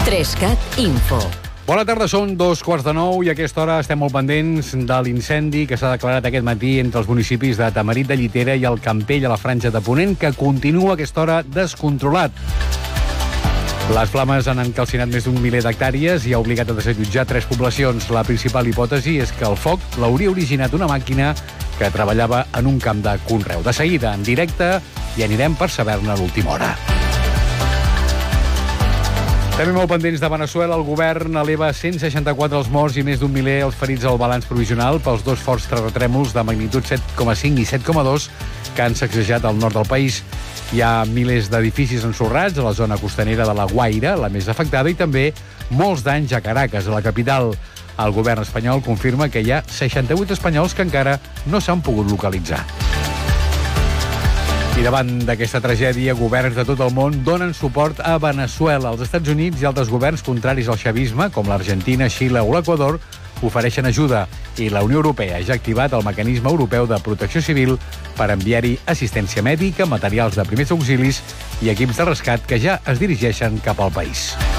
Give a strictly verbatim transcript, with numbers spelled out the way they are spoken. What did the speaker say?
Trescat Info. Bona tarda, són dos quarts de nou i a aquesta hora estem molt pendents de l'incendi que s'ha declarat aquest matí entre els municipis de Tamarit de Llitera i el Campell a la Franja de Ponent, que continua a aquesta hora descontrolat. Les flames han encalcinat més d'un miler d'hectàrees i ha obligat a desallotjar tres poblacions. La principal hipòtesi és que el foc l'hauria originat una màquina que treballava en un camp de conreu. De seguida, en directe, i anirem per saber-ne a l'última hora. També molt pendents de Veneçuela, el govern eleva cent seixanta-quatre els morts i més d'un miler els ferits al balanç provisional pels dos forts terratrèmols de magnitud set coma cinc i set coma dos que han sacsejat el nord del país. Hi ha milers d'edificis ensorrats a la zona costanera de La Guaira, la més afectada, i també molts danys a Caracas, a la capital. El govern espanyol confirma que hi ha seixanta-vuit espanyols que encara no s'han pogut localitzar. I davant d'aquesta tragèdia, governs de tot el món donen suport a Veneçuela. Els Estats Units i altres governs contraris al xavisme, com l'Argentina, Xile o l'Equador, ofereixen ajuda. I la Unió Europea ja ha activat el mecanisme europeu de protecció civil per enviar-hi assistència mèdica, materials de primers auxilis i equips de rescat que ja es dirigeixen cap al país.